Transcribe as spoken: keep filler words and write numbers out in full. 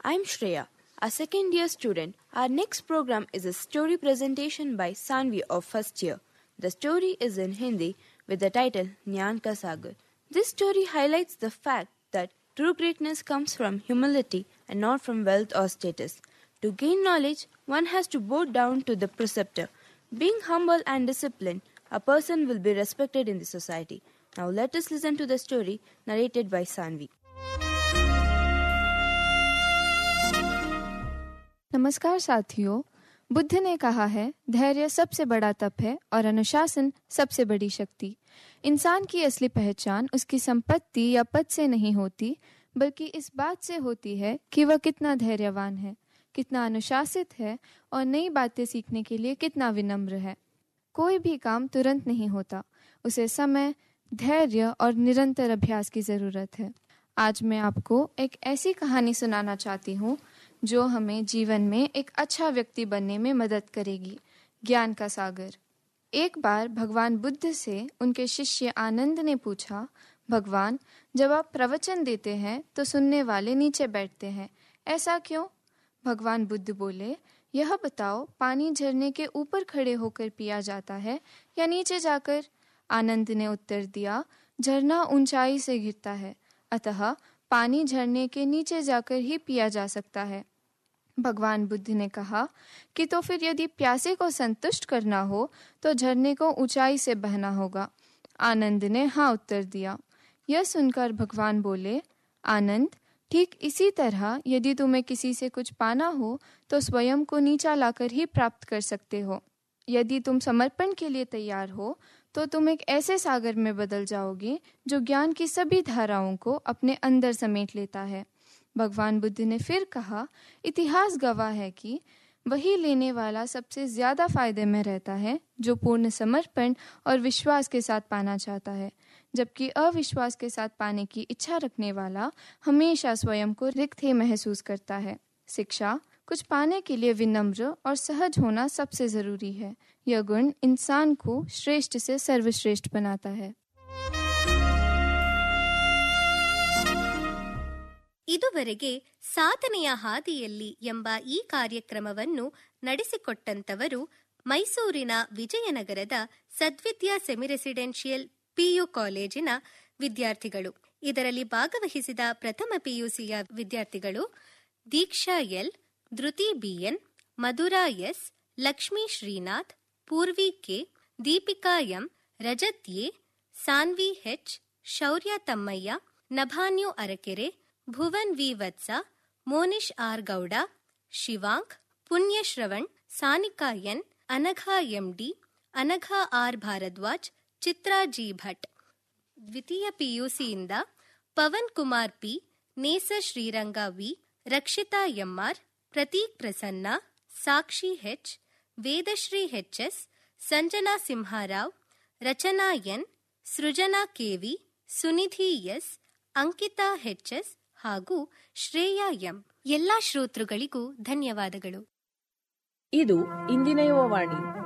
I'm Shreya, a second year student. Our next program is a story presentation by Sanvi of first year. The story is in Hindi with the title Jnaan Ka Sagar. This story highlights the fact that true greatness comes from humility and not from wealth or status. To gain knowledge, one has to bow down to the preceptor. Being humble and disciplined, a person will be respected in the society. Now let us listen to the story narrated by Sanvi. नमस्कार साथियों, बुद्ध ने कहा है धैर्य सबसे बड़ा तप है और अनुशासन सबसे बड़ी शक्ति। इंसान की असली पहचान उसकी संपत्ति या पद से नहीं होती, बल्कि इस बात से होती है कि वह कितना धैर्यवान है, कितना अनुशासित है और नई बातें सीखने के लिए कितना विनम्र है। कोई भी काम तुरंत नहीं होता, उसे समय, धैर्य और निरंतर अभ्यास की ज़रूरत है। आज मैं आपको एक ऐसी कहानी सुनाना चाहती हूँ जो हमें जीवन में एक अच्छा व्यक्ति बनने में मदद करेगी। ज्ञान का सागर। एक बार भगवान बुद्ध से उनके शिष्य आनंद ने पूछा, भगवान, जब आप प्रवचन देते हैं तो सुनने वाले नीचे बैठते हैं, ऐसा क्यों? भगवान बुद्ध बोले, यह बताओ, पानी झरने के ऊपर खड़े होकर पिया जाता है या नीचे जाकर? आनंद ने उत्तर दिया, झरना ऊंचाई से गिरता है, अतः पानी झरने के नीचे जाकर ही पिया जा सकता है। भगवान बुद्ध ने कहा कि तो फिर यदि प्यासे को संतुष्ट करना हो तो झरने को ऊंचाई से बहना होगा। आनंद ने हाँ उत्तर दिया। यह सुनकर भगवान बोले, आनंद, ठीक इसी तरह यदि तुम्हें किसी से कुछ पाना हो तो स्वयं को नीचा लाकर ही प्राप्त कर सकते हो। यदि तुम समर्पण के लिए तैयार हो तो तुम एक ऐसे सागर में बदल जाओगे जो ज्ञान की सभी धाराओं को अपने अंदर समेट लेता है। भगवान बुद्ध ने फिर कहा, इतिहास गवाह है कि वही लेने वाला सबसे ज्यादा फायदे में रहता है जो पूर्ण समर्पण और विश्वास के साथ पाना चाहता है, जबकि अविश्वास के साथ पाने की इच्छा रखने वाला हमेशा स्वयं को रिक्त ही महसूस करता है। शिक्षा। कुछ पाने के लिए विनम्र और सहज होना सबसे जरूरी है। यह गुण इंसान को श्रेष्ठ से सर्वश्रेष्ठ बनाता है। ಇದುವರೆಗೆ ಸಾಧನೆಯ ಹಾದಿಯಲ್ಲಿ ಎಂಬ ಈ ಕಾರ್ಯಕ್ರಮವನ್ನು ನಡೆಸಿಕೊಟ್ಟಂತವರು ಮೈಸೂರಿನ ವಿಜಯನಗರದ ಸದ್ವಿದ್ಯಾ ಸೆಮಿರೆಸಿಡೆನ್ಷಿಯಲ್ ಪಿಯು ಕಾಲೇಜಿನ ವಿದ್ಯಾರ್ಥಿಗಳು. ಇದರಲ್ಲಿ ಭಾಗವಹಿಸಿದ ಪ್ರಥಮ ಪಿಯುಸಿಯ ವಿದ್ಯಾರ್ಥಿಗಳು ದೀಕ್ಷಾ L, Dhriti B N, Madhura S, Lakshmi Srinath, Purvi K, Deepika M, Rajat A, Saanvi ಹೆಚ್, ಶೌರ್ಯ ತಮ್ಮಯ್ಯ, ನಭಾನ್ಯು ಅರಕೆರೆ, ಭುವನ್ ವಿ ವತ್ಸ, Monish R Gowda, Shivank, ಪುಣ್ಯಶ್ರವಣ್, Sanika N, Anagha MD, Anagha R Bharadwaj, ಚಿತ್ರಾ ಜಿ ಭಟ್. ದ್ವಿತೀಯ ಪಿಯುಸಿಯಿಂದ Pavan Kumar P, ನೇಸರ್ Sriranga V, Rakshita M R, Prateek Prasanna, ಸಾಕ್ಷಿ ಹೆಚ್, ವೇದಶ್ರೀ ಎಚ್ಎಸ್, ಸಂಜನಾ ಸಿಂಹಾರಾವ್, ರಚನಾ ಎನ್, ಸೃಜನಾ KV, Sunidhi S, Ankita H S ಹಾಗೂ ಶ್ರೇಯಾ ಎಂ. ಎಲ್ಲಾ ಶ್ರೋತೃಗಳಿಗೂ ಧನ್ಯವಾದಗಳು. ಇದು ಇಂದಿನ ಯುವವಾಣಿ.